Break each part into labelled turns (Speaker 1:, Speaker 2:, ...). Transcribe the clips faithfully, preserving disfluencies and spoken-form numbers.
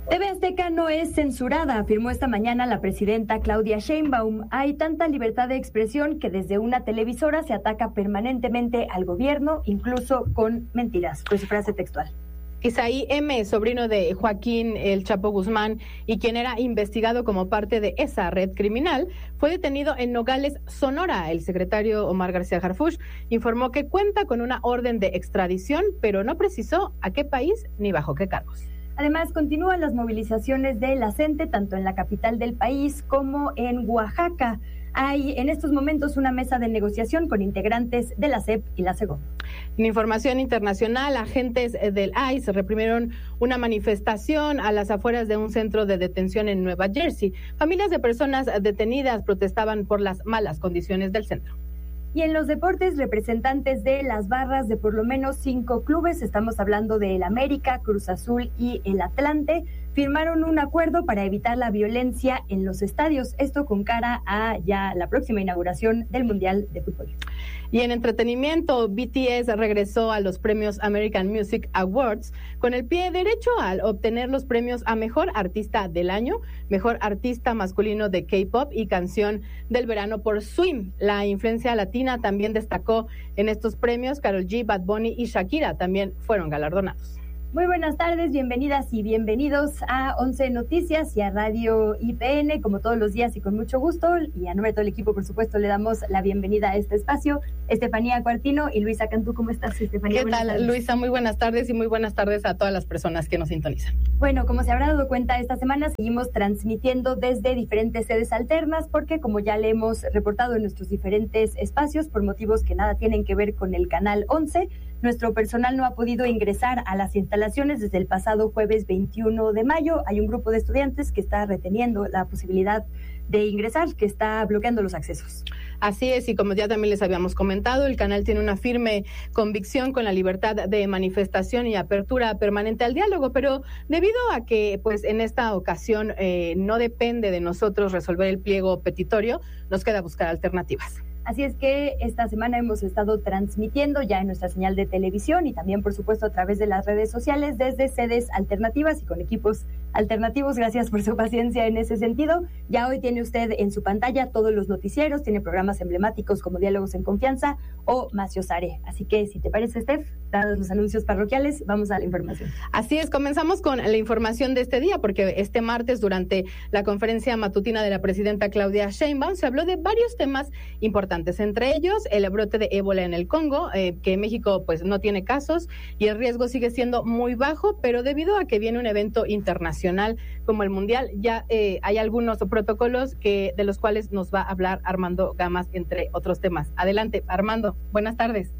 Speaker 1: T V Azteca no es censurada, afirmó esta mañana la presidenta Claudia Sheinbaum. Hay tanta libertad de expresión que desde una televisora se ataca permanentemente al gobierno, incluso con mentiras. Fue su frase textual.
Speaker 2: Isaí M., sobrino de Joaquín El Chapo Guzmán y quien era investigado como parte de esa red criminal, fue detenido en Nogales, Sonora. El secretario Omar García Harfuch informó que cuenta con una orden de extradición, pero no precisó a qué país ni bajo qué cargos.
Speaker 1: Además, continúan las movilizaciones de la CENTE, tanto en la capital del país como en Oaxaca. Hay en estos momentos una mesa de negociación con integrantes de la C E P y la SEGO.
Speaker 2: En información internacional, agentes del I C E reprimieron una manifestación a las afueras de un centro de detención en Nueva Jersey. Familias de personas detenidas protestaban por las malas condiciones del centro.
Speaker 1: Y en los deportes, representantes de las barras de por lo menos cinco clubes, estamos hablando de el América, Cruz Azul y el Atlante, firmaron un acuerdo para evitar la violencia en los estadios, esto con cara a ya la próxima inauguración del Mundial de Fútbol.
Speaker 2: Y en entretenimiento, B T S regresó a los premios American Music Awards con el pie derecho al obtener los premios a Mejor Artista del Año, Mejor Artista Masculino de K-Pop y Canción del Verano por Swim. La influencia latina también destacó en estos premios. Karol G, Bad Bunny y Shakira también fueron galardonados.
Speaker 1: Muy buenas tardes, bienvenidas y bienvenidos a once Noticias y a Radio I P N, como todos los días y con mucho gusto. Y a nombre de todo el equipo, por supuesto, le damos la bienvenida a este espacio. Estefanía Cuartino y Luisa Cantú, ¿cómo estás, Estefanía?
Speaker 2: ¿Qué tal, Luisa? Muy buenas tardes y muy buenas tardes a todas las personas que nos sintonizan.
Speaker 1: Bueno, como se habrá dado cuenta, esta semana seguimos transmitiendo desde diferentes sedes alternas porque, como ya le hemos reportado en nuestros diferentes espacios, por motivos que nada tienen que ver con el Canal once, nuestro personal no ha podido ingresar a las instalaciones desde el pasado jueves veintiuno de mayo. Hay un grupo de estudiantes que está reteniendo la posibilidad de ingresar, que está bloqueando los accesos.
Speaker 2: Así es, y como ya también les habíamos comentado, el canal tiene una firme convicción con la libertad de manifestación y apertura permanente al diálogo, pero debido a que pues en esta ocasión eh, no depende de nosotros resolver el pliego petitorio, nos queda buscar alternativas.
Speaker 1: Así es que esta semana hemos estado transmitiendo ya en nuestra señal de televisión y también, por supuesto, a través de las redes sociales desde sedes alternativas y con equipos alternativos. Gracias por su paciencia en ese sentido. Ya hoy tiene usted en su pantalla todos los noticieros, tiene programas emblemáticos como Diálogos en Confianza o Maciosare. Así que, si te parece, Steph, dados los anuncios parroquiales, vamos a la información.
Speaker 2: Así es, comenzamos con la información de este día, porque este martes, durante la conferencia matutina de la presidenta Claudia Sheinbaum, se habló de varios temas importantes. Entre ellos, el brote de ébola en el Congo, eh, que México pues no tiene casos y el riesgo sigue siendo muy bajo, pero debido a que viene un evento internacional como el Mundial, ya eh, hay algunos protocolos que de los cuales nos va a hablar Armando Gamas, entre otros temas. Adelante, Armando, buenas tardes.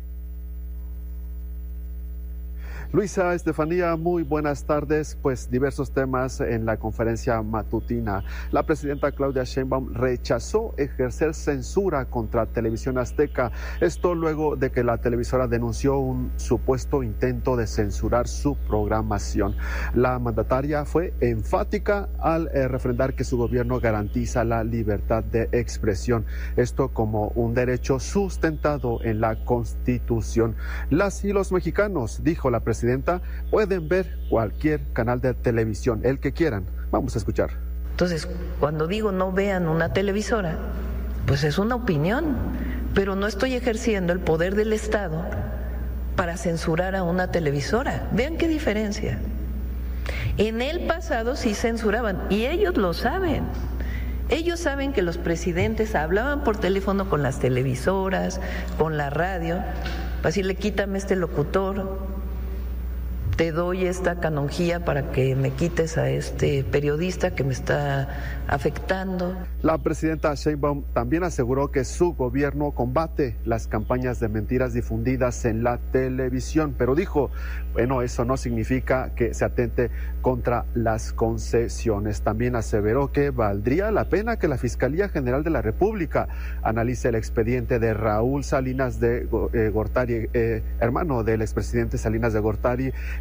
Speaker 3: Luisa, Estefanía, muy buenas tardes. Pues diversos temas en la conferencia matutina. La presidenta Claudia Sheinbaum rechazó ejercer censura contra Televisión Azteca. Esto luego de que la televisora denunció un supuesto intento de censurar su programación. La mandataria fue enfática al eh, refrendar que su gobierno garantiza la libertad de expresión. Esto como un derecho sustentado en la Constitución. Las y los mexicanos, dijo la presidenta, Presidenta, pueden ver cualquier canal de televisión, el que quieran. Vamos a escuchar.
Speaker 4: Entonces, cuando digo no vean una televisora, pues es una opinión, pero no estoy ejerciendo el poder del Estado para censurar a una televisora. Vean qué diferencia. En el pasado sí censuraban, y ellos lo saben. Ellos saben que los presidentes hablaban por teléfono con las televisoras, con la radio, para decirle quítame este locutor, te doy esta canonjía para que me quites a este periodista que me está afectando.
Speaker 3: La presidenta Sheinbaum también aseguró que su gobierno combate las campañas de mentiras difundidas en la televisión, pero dijo, bueno, eso no significa que se atente contra las concesiones. También aseveró que valdría la pena que la Fiscalía General de la República analice el expediente de Raúl Salinas de eh, Gortari, eh, hermano del expresidente Salinas de Gortari.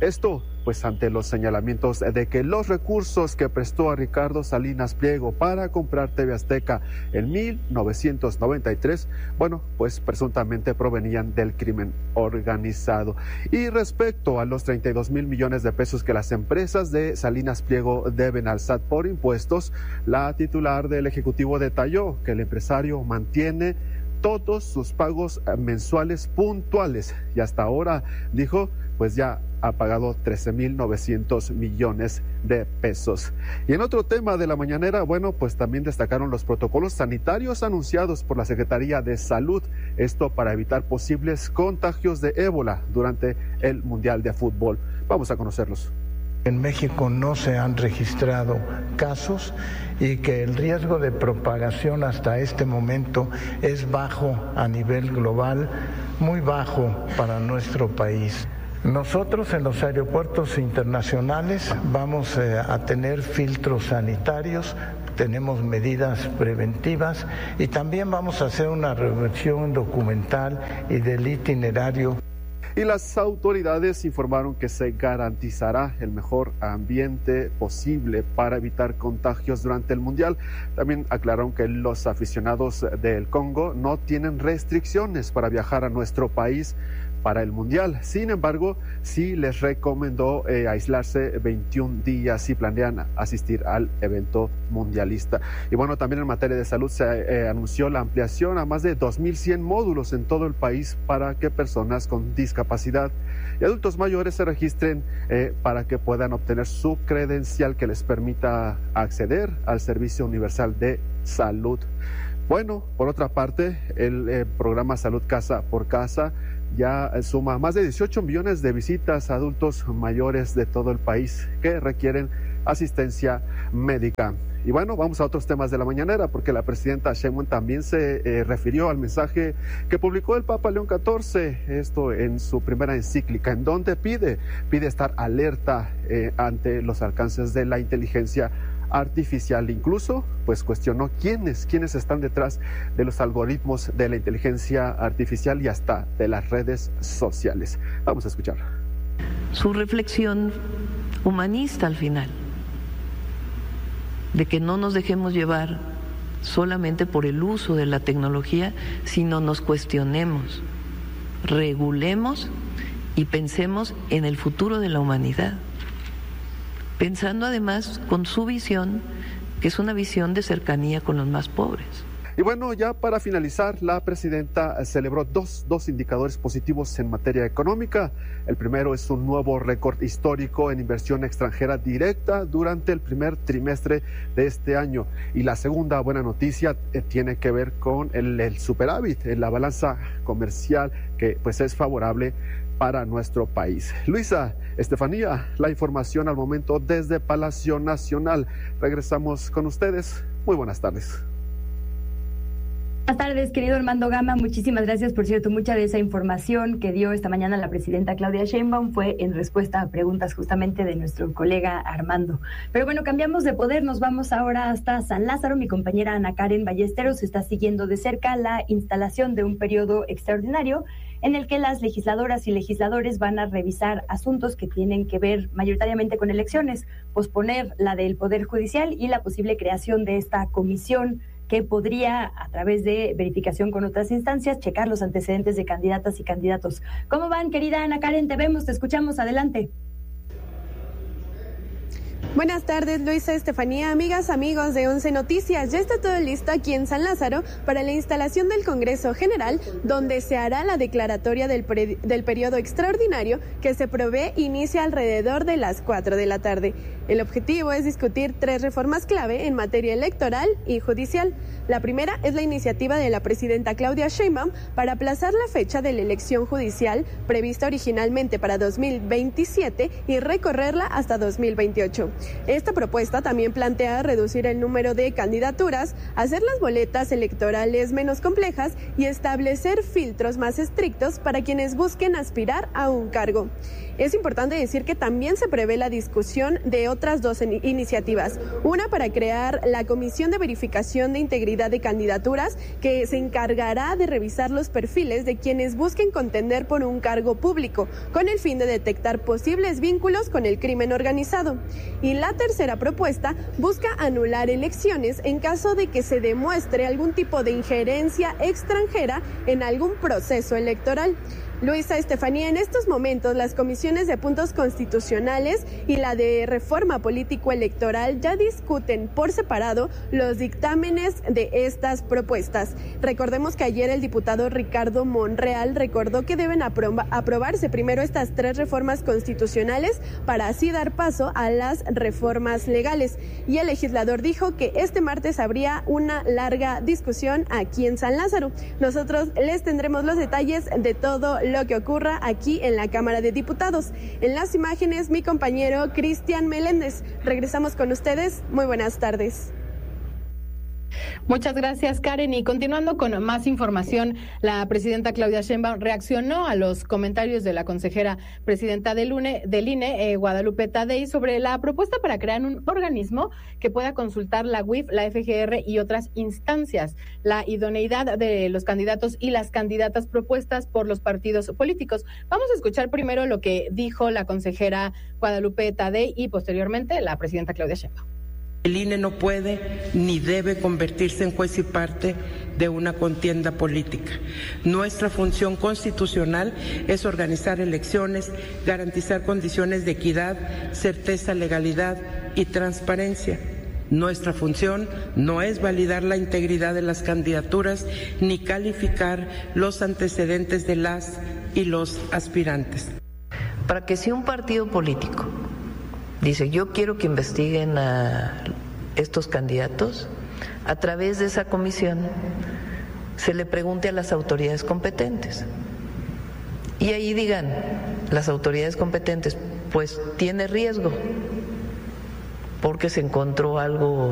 Speaker 3: Esto, pues ante los señalamientos de que los recursos que prestó a Ricardo Salinas Pliego para comprar T V Azteca en mil novecientos noventa y tres, bueno, pues presuntamente provenían del crimen organizado. Y respecto a los treinta y dos mil millones de pesos que las empresas de Salinas Pliego deben al S A T por impuestos, la titular del Ejecutivo detalló que el empresario mantiene todos sus pagos mensuales puntuales y hasta ahora, dijo, pues ya ha pagado trece mil novecientos millones de pesos. Y en otro tema de la mañanera, bueno, pues también destacaron los protocolos sanitarios anunciados por la Secretaría de Salud, esto para evitar posibles contagios de ébola durante el Mundial de Fútbol. Vamos a conocerlos.
Speaker 5: En México no se han registrado casos y que el riesgo de propagación hasta este momento es bajo a nivel global, muy bajo para nuestro país. Nosotros en los aeropuertos internacionales vamos eh, a tener filtros sanitarios, tenemos medidas preventivas y también vamos a hacer una revisión documental y del itinerario.
Speaker 3: Y las autoridades informaron que se garantizará el mejor ambiente posible para evitar contagios durante el Mundial. También aclararon que los aficionados del Congo no tienen restricciones para viajar a nuestro país para el Mundial. Sin embargo, sí les recomendó eh, aislarse veintiún días si planean asistir al evento mundialista. Y bueno, también en materia de salud se eh, anunció la ampliación a más de dos mil cien módulos en todo el país para que personas con discapacidad y adultos mayores se registren eh, para que puedan obtener su credencial que les permita acceder al Servicio Universal de Salud. Bueno, por otra parte, el eh, programa Salud Casa por Casa ya suma más de dieciocho millones de visitas a adultos mayores de todo el país que requieren asistencia médica. Y bueno, vamos a otros temas de la mañanera, porque la presidenta Sheinbaum también se eh, refirió al mensaje que publicó el Papa León catorce, esto en su primera encíclica, en donde pide, pide estar alerta eh, ante los alcances de la inteligencia artificial. Incluso pues cuestionó quiénes, quiénes están detrás de los algoritmos de la inteligencia artificial y hasta de las redes sociales. Vamos a escuchar.
Speaker 4: Su reflexión humanista al final, de que no nos dejemos llevar solamente por el uso de la tecnología, sino nos cuestionemos, regulemos y pensemos en el futuro de la humanidad. Pensando además con su visión, que es una visión de cercanía con los más pobres.
Speaker 3: Y bueno, ya para finalizar, la presidenta celebró dos, dos indicadores positivos en materia económica. El primero es un nuevo récord histórico en inversión extranjera directa durante el primer trimestre de este año. Y la segunda buena noticia eh, tiene que ver con el, el superávit en la balanza comercial, que pues es favorable para nuestro país. Luisa, Estefanía, la información al momento desde Palacio Nacional. Regresamos con ustedes. Muy buenas tardes.
Speaker 1: Buenas tardes, querido Armando Gama. Muchísimas gracias. Por cierto, mucha de esa información que dio esta mañana la presidenta Claudia Sheinbaum fue en respuesta a preguntas justamente de nuestro colega Armando. Pero bueno, cambiamos de poder. Nos vamos ahora hasta San Lázaro. Mi compañera Ana Karen Ballesteros está siguiendo de cerca la instalación de un periodo extraordinario en el que las legisladoras y legisladores van a revisar asuntos que tienen que ver mayoritariamente con elecciones, posponer la del Poder Judicial y la posible creación de esta comisión que podría, a través de verificación con otras instancias, checar los antecedentes de candidatas y candidatos. ¿Cómo van, querida Ana Karen? Te vemos, te escuchamos, adelante.
Speaker 6: Buenas tardes, Luisa, Estefanía, amigas, amigos de Once Noticias. Ya está todo listo aquí en San Lázaro para la instalación del Congreso General, donde se hará la declaratoria del, pre- del periodo extraordinario que se prevé inicia alrededor de las cuatro de la tarde. El objetivo es discutir tres reformas clave en materia electoral y judicial. La primera es la iniciativa de la presidenta Claudia Sheinbaum para aplazar la fecha de la elección judicial prevista originalmente para dos mil veintisiete y recorrerla hasta dos mil veintiocho. Esta propuesta también plantea reducir el número de candidaturas, hacer las boletas electorales menos complejas y establecer filtros más estrictos para quienes busquen aspirar a un cargo. Es importante decir que también se prevé la discusión de otras dos in- iniciativas. Una para crear la Comisión de Verificación de Integridad de Candidaturas, que se encargará de revisar los perfiles de quienes busquen contender por un cargo público, con el fin de detectar posibles vínculos con el crimen organizado. Y la tercera propuesta busca anular elecciones en caso de que se demuestre algún tipo de injerencia extranjera en algún proceso electoral. Luisa Estefanía, en estos momentos las comisiones de puntos constitucionales y la de reforma político-electoral ya discuten por separado los dictámenes de estas propuestas. Recordemos que ayer el diputado Ricardo Monreal recordó que deben aproba- aprobarse primero estas tres reformas constitucionales para así dar paso a las reformas legales. Y el legislador dijo que este martes habría una larga discusión aquí en San Lázaro. Nosotros les tendremos los detalles de todo lo que ocurra aquí en la Cámara de Diputados. En las imágenes, mi compañero Cristian Meléndez. Regresamos con ustedes. Muy buenas tardes.
Speaker 2: Muchas gracias, Karen. Y continuando con más información, la presidenta Claudia Sheinbaum reaccionó a los comentarios de la consejera presidenta del, U N E, del I N E, eh, Guadalupe Tadei, sobre la propuesta para crear un organismo que pueda consultar la U I F, la F G R y otras instancias, la idoneidad de los candidatos y las candidatas propuestas por los partidos políticos. Vamos a escuchar primero lo que dijo la consejera Guadalupe Tadei y posteriormente la presidenta Claudia Sheinbaum.
Speaker 7: El I N E no puede ni debe convertirse en juez y parte de una contienda política. Nuestra función constitucional es organizar elecciones, garantizar condiciones de equidad, certeza, legalidad y transparencia. Nuestra función no es validar la integridad de las candidaturas ni calificar los antecedentes de las y los aspirantes.
Speaker 4: Para que si un partido político dice, yo quiero que investiguen a estos candidatos, a través de esa comisión se le pregunte a las autoridades competentes. Y ahí digan las autoridades competentes, pues tiene riesgo, porque se encontró algo